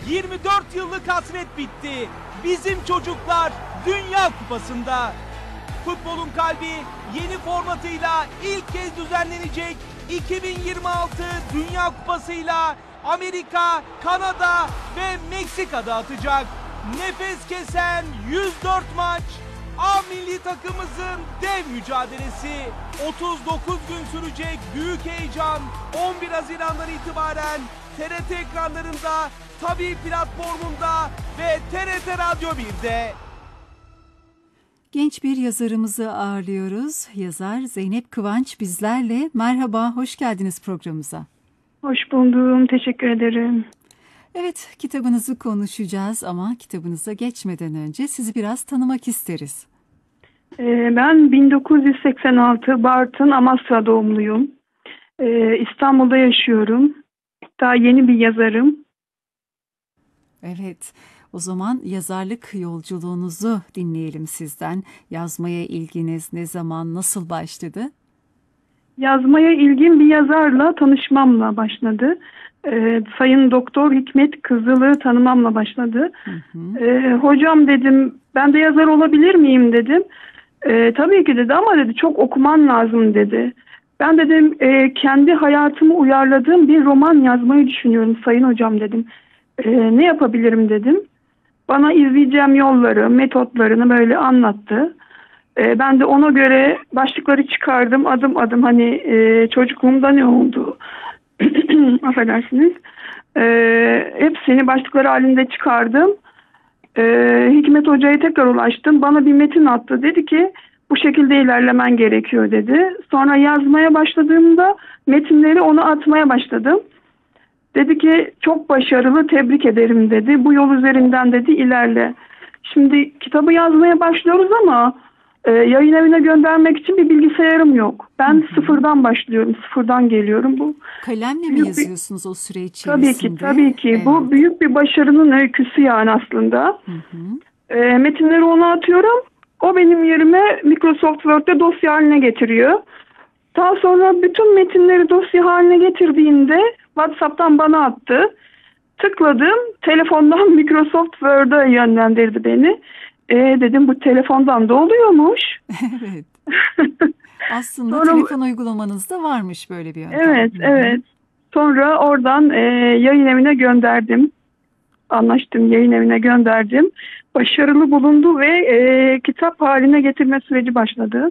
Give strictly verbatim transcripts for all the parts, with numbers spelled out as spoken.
yirmi dört yıllık hasret bitti. Bizim çocuklar Dünya Kupası'nda. Futbolun kalbi yeni formatıyla ilk kez düzenlenecek iki bin yirmi altı Dünya Kupası'yla Amerika, Kanada ve Meksika'da atacak. Nefes kesen yüz dört maç, A milli takımımızın dev mücadelesi. otuz dokuz gün sürecek büyük heyecan on bir Haziran'dan itibaren T R T ekranlarında, Tabii platformunda ve T R T Radyo bir'de. Genç bir yazarımızı ağırlıyoruz. Yazar Zeynep Kıvanç bizlerle. Merhaba, hoş geldiniz programımıza. Hoş buldum, teşekkür ederim. Evet, kitabınızı konuşacağız ama kitabınıza geçmeden önce sizi biraz tanımak isteriz. Ee, ben bin dokuz yüz seksen altı Bartın, Amasya doğumluyum. Ee, İstanbul'da yaşıyorum. Daha yeni bir yazarım. Evet, o zaman yazarlık yolculuğunuzu dinleyelim sizden. Yazmaya ilginiz ne zaman, nasıl başladı? Yazmaya ilgim bir yazarla tanışmamla başladı. Ee, Sayın Doktor Hikmet Kızıl'ı tanımamla başladı. Hı hı. Ee, hocam dedim, ben de yazar olabilir miyim dedim. Ee, tabii ki dedi ama dedi çok okuman lazım dedi. Ben dedim e, kendi hayatımı uyarladığım bir roman yazmayı düşünüyorum Sayın Hocam dedim. E, ne yapabilirim dedim. Bana izleyeceğim yolları, metotlarını böyle anlattı. E, ben de ona göre başlıkları çıkardım adım adım, hani e, çocukluğumda ne oldu, affedersiniz. E, hepsini başlıklar halinde çıkardım. E, Hikmet Hoca'ya tekrar ulaştım. Bana bir metin attı. Dedi ki bu şekilde ilerlemen gerekiyor dedi. Sonra yazmaya başladığımda metinleri ona atmaya başladım. Dedi ki çok başarılı, tebrik ederim dedi. Bu yol üzerinden dedi ilerle. Şimdi kitabı yazmaya başlıyoruz ama e, yayın evine göndermek için bir bilgisayarım yok. Ben hı hı. sıfırdan başlıyorum, sıfırdan geliyorum. Bu kalemle mi yazıyorsunuz bir, o süre içerisinde? Tabii ki, tabii ki. Evet. Bu büyük bir başarının öyküsü yani aslında. Hı hı. E, metinleri ona atıyorum. O benim yerime Microsoft Word'de dosya haline getiriyor. Daha sonra bütün metinleri dosya haline getirdiğinde WhatsApp'tan bana attı. Tıkladım. Telefondan Microsoft Word'a yönlendirdi beni. E dedim bu telefondan da oluyormuş. Evet. Aslında sonra, telefon uygulamanızda varmış böyle bir yöntem. Evet, Hı-hı. evet. Sonra oradan e, yayın evine gönderdim. Anlaştım, yayın evine gönderdim. Başarılı bulundu ve e, kitap haline getirme süreci başladı.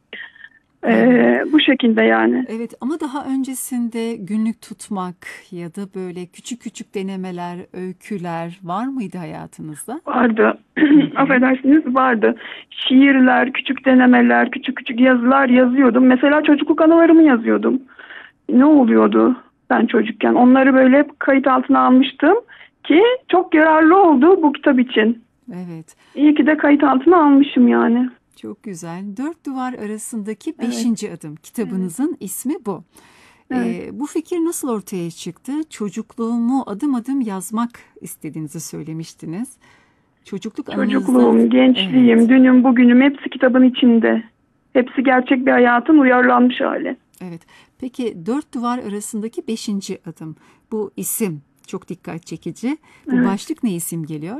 Ee, bu şekilde yani. Evet, ama daha öncesinde günlük tutmak ya da böyle küçük küçük denemeler, öyküler var mıydı hayatınızda? Vardı. Affedersiniz, vardı. Şiirler, küçük denemeler, küçük küçük yazılar yazıyordum. Mesela çocukluk anılarımı yazıyordum. Ne oluyordu ben çocukken? Onları böyle hep kayıt altına almıştım ki çok yararlı oldu bu kitap için. Evet. İyi ki de kayıt altına almışım yani. Çok güzel. Dört duvar arasındaki beşinci evet. adım. Kitabınızın evet. ismi bu. Evet. Ee, bu fikir nasıl ortaya çıktı? Çocukluğumu adım adım yazmak istediğinizi söylemiştiniz. Çocukluk Çocukluğum, anınızda... gençliğim, evet. dünüm, bugünüm hepsi kitabın içinde. Hepsi gerçek bir hayatın uyarlanmış hali. Evet. Peki dört duvar arasındaki beşinci adım. Bu isim çok dikkat çekici. Bu evet. başlık ne isim geliyor?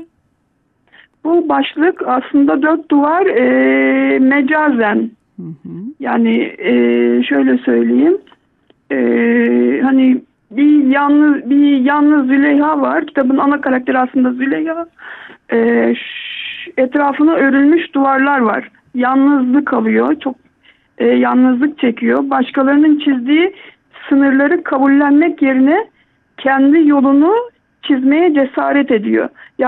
Bu başlık aslında dört duvar e, mecazen. Hı hı. Yani e, şöyle söyleyeyim. E, hani bir yalnız bir yalnız Züleyha var. Kitabın ana karakteri aslında Züleyha. E, etrafına örülmüş duvarlar var. Yalnızlık kalıyor. Çok e, yalnızlık çekiyor. Başkalarının çizdiği sınırları kabullenmek yerine kendi yolunu çizmeye cesaret ediyor.